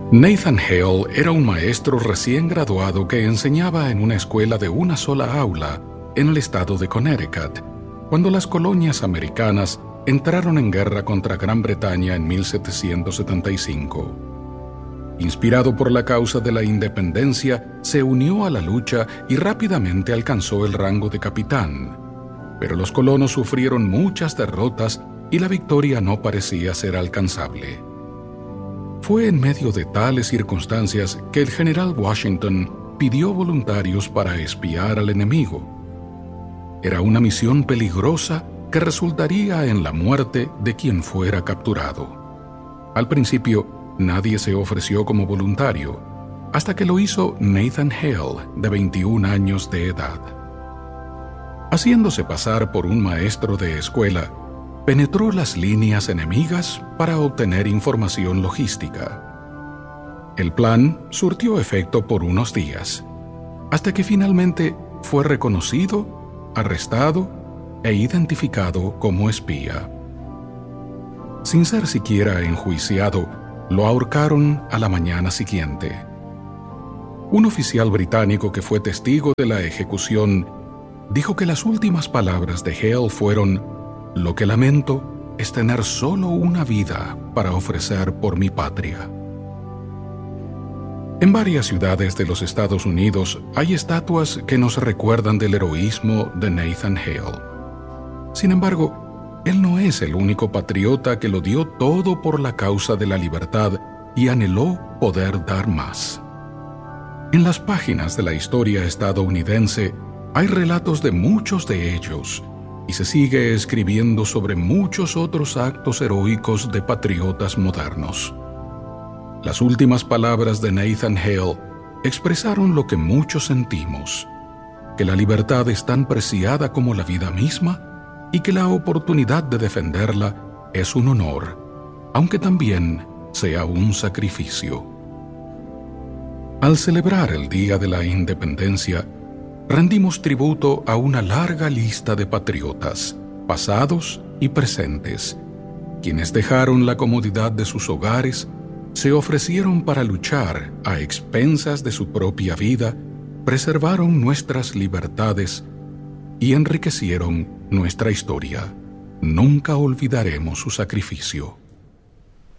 Nathan Hale era un maestro recién graduado que enseñaba en una escuela de una sola aula en el estado de Connecticut, cuando las colonias americanas entraron en guerra contra Gran Bretaña en 1775. Inspirado por la causa de la independencia, se unió a la lucha y rápidamente alcanzó el rango de capitán. Pero los colonos sufrieron muchas derrotas y la victoria no parecía ser alcanzable. Fue en medio de tales circunstancias que el general Washington pidió voluntarios para espiar al enemigo. Era una misión peligrosa que resultaría en la muerte de quien fuera capturado. Al principio, nadie se ofreció como voluntario, hasta que lo hizo Nathan Hale, de 21 años de edad. Haciéndose pasar por un maestro de escuela, penetró las líneas enemigas para obtener información logística. El plan surtió efecto por unos días, hasta que finalmente fue reconocido, arrestado e identificado como espía. Sin ser siquiera enjuiciado, lo ahorcaron a la mañana siguiente. Un oficial británico que fue testigo de la ejecución dijo que las últimas palabras de Hale fueron: "Lo que lamento es tener solo una vida para ofrecer por mi patria". En varias ciudades de los Estados Unidos hay estatuas que nos recuerdan del heroísmo de Nathan Hale. Sin embargo, él no es el único patriota que lo dio todo por la causa de la libertad y anheló poder dar más. En las páginas de la historia estadounidense hay relatos de muchos de ellos, y se sigue escribiendo sobre muchos otros actos heroicos de patriotas modernos. Las últimas palabras de Nathan Hale expresaron lo que muchos sentimos: que la libertad es tan preciada como la vida misma y que la oportunidad de defenderla es un honor, aunque también sea un sacrificio. Al celebrar el Día de la Independencia, rendimos tributo a una larga lista de patriotas, pasados y presentes, quienes dejaron la comodidad de sus hogares, se ofrecieron para luchar a expensas de su propia vida, preservaron nuestras libertades y enriquecieron nuestra historia. Nunca olvidaremos su sacrificio.